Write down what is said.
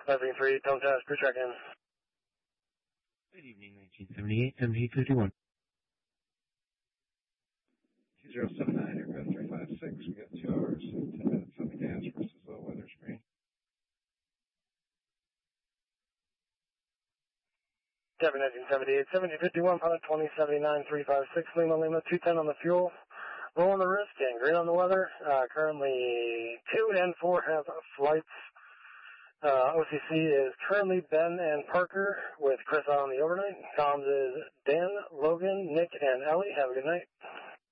5-3, tone test, crew check-in. Good evening, 1978, 7851. 2079, aircraft 356. We got 2 hours and 10 minutes on the gas versus low weather screen. Kevin 1978, 7051, pilot 2079, 356, Lima Lima, 210 on the fuel. Low on the risk and green on the weather. Currently 2 and 4 have flights. OCC is currently Ben and Parker with Chris on the overnight. Comms is Dan, Logan, Nick, and Ellie. Have a good night.